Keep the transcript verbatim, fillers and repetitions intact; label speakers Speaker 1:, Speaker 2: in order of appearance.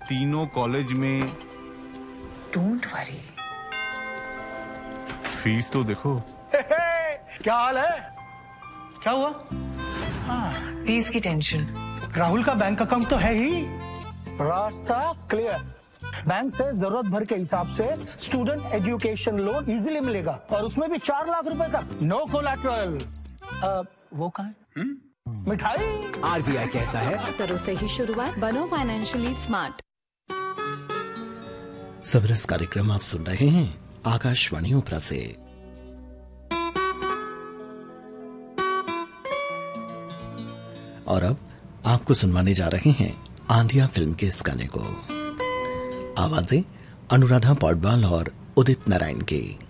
Speaker 1: तीनों कॉलेज में।
Speaker 2: Don't worry.
Speaker 1: Fees तो देखो।
Speaker 3: क्या हाल है? क्या हुआ?
Speaker 2: हाँ, फीस की टेंशन।
Speaker 3: राहुल का बैंक अकाउंट तो है ही। रास्ता क्लियर। बैंक से जरूरत भर के हिसाब से स्टूडेंट एजुकेशन लोन इजीली मिलेगा और उसमें भी चार लाख रुपए तक। No collateral. वो कहाँ है? मिठाई।
Speaker 4: आरबीआई कहता है
Speaker 5: करो से ही शुरुआत, बनो फाइनेंशियली स्मार्ट।
Speaker 6: सबरस कार्यक्रम आप सुन रहे हैं आकाशवाणी उपरा से। और अब आपको सुनवाने जा रहे हैं आंधिया फिल्म के इस गाने को। आवाजें अनुराधा पौडवाल और उदित नारायण की।